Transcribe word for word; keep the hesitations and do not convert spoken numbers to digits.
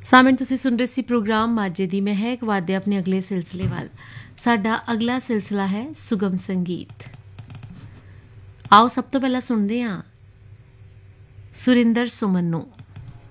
ਸਾਮਿਨ ਤੁਸੀਂ ਸੁਣ ਰਹੇ ਸੀ ਪ੍ਰੋਗਰਾਮ ਮਾਝੇ ਦੀ ਮਹਿਕ। ਵਾਦੇ ਆਪਣੇ ਅਗਲੇ ਸਿਲਸਿਲੇ ਵੱਲ। ਸਾਡਾ ਅਗਲਾ ਸਿਲਸਿਲਾ ਹੈ ਸੁਗਮ ਸੰਗੀਤ। ਆਓ ਸਭ ਤੋਂ ਪਹਿਲਾਂ ਸੁਣਦੇ ਹਾਂ ਸੁਰਿੰਦਰ ਸੁਮਨ ਨੂੰ।